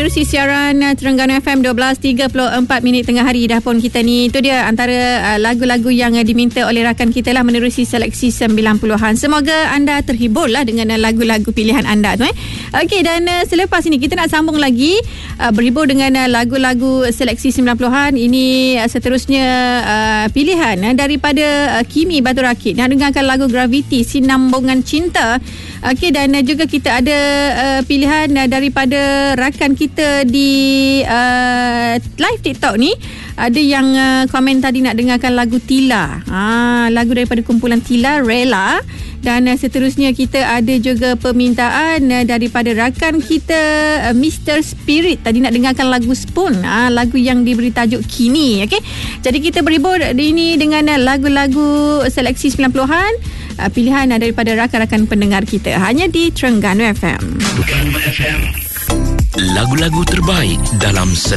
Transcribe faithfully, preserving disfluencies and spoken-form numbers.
menerusi siaran uh, Terengganu F M dua belas tiga puluh empat minit tengah hari dah pun kita ni. Itu dia antara uh, lagu-lagu yang uh, diminta oleh rakan kita lah menerusi seleksi sembilan puluhan. Semoga anda terhibur lah dengan uh, lagu-lagu pilihan anda tu eh. Okey, dan uh, selepas ini kita nak sambung lagi uh, berhibur dengan uh, lagu-lagu seleksi sembilan puluhan. Ini uh, seterusnya uh, pilihan uh, daripada uh, Kimi Batu Rakit. Nak dengarkan lagu Gravity, Sinambungan Cinta. Okey, dan uh, juga kita ada uh, pilihan uh, daripada rakan kita di uh, live TikTok ni. Ada yang uh, komen tadi nak dengarkan lagu Tila. Ha, lagu daripada kumpulan Tila, Rela. Dan uh, seterusnya kita ada juga permintaan uh, daripada rakan kita uh, Mister Spirit. Tadi nak dengarkan lagu Spoon, uh, lagu yang diberi tajuk Kini. Okey. Jadi kita berhibur ini dengan uh, lagu-lagu seleksi sembilan puluhan. Uh, pilihan uh, daripada rakan-rakan pendengar kita hanya di Terengganu F M. Terengganu F M. Lagu-lagu terbaik dalam